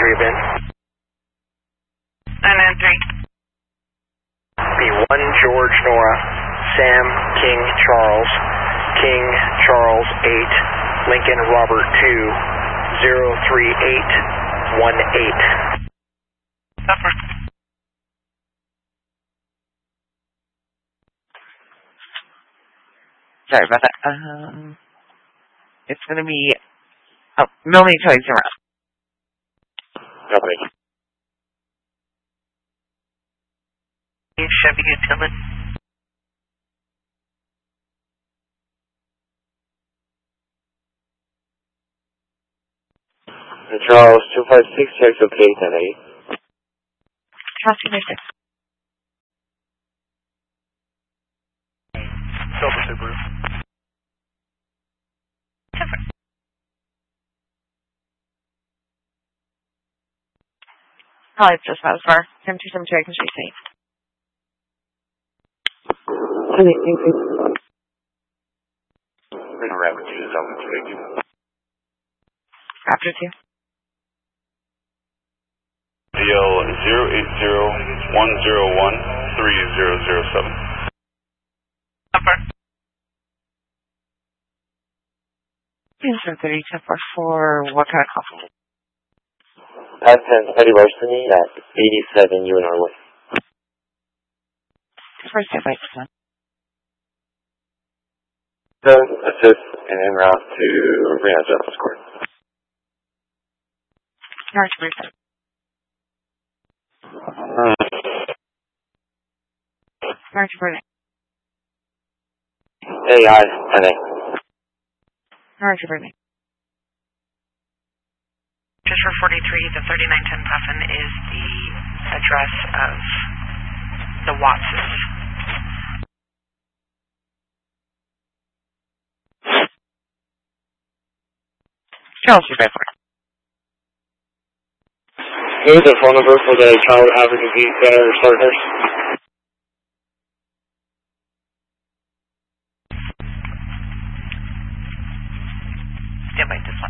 Ben. 993. P1 George Nora, Sam King Charles, King Charles 8, Lincoln Robert 2, 03818. Upper. Sorry about that. It's going to be millimeter Charlie 0. Copy. Chevy Utility. Charles 256, check location 8. Charles 256. Silver Subaru. Probably it's just about as far. Him 272, I can stay safe. Raptor 2 is on the Raptor 2. DL 080-101-3007. Upper. Answer 3244, what kind of coffee? Past 10, Eddie Larceny at 87 UNR West. First step by one. Assist and en route to Reno Justice Court. North Brisbane. North Brisbane. AI, NA. North Brisbane. Just for 43, the 3910 Puffin is the address of the Wattses. Charles 254. Here's the phone number for the Child Advocacy Center partners. Stand by this line.